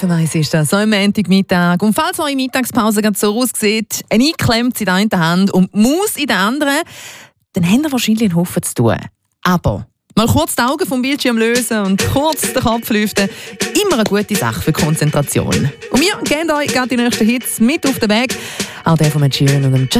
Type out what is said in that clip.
so nice ist das, so am Montagmittag. Und falls eure Mittagspause gerade so aussieht, ein Einklemmt in der einen Hand und die Maus in der anderen, dann habt ihr wahrscheinlich einen Haufen zu tun. Aber mal kurz die Augen vom Bildschirm lösen und kurz den Kopf lüften, immer eine gute Sache für Konzentration. Und wir geben euch gerade die nächsten Hits mit auf den Weg. Auch der von Ed Sheeran und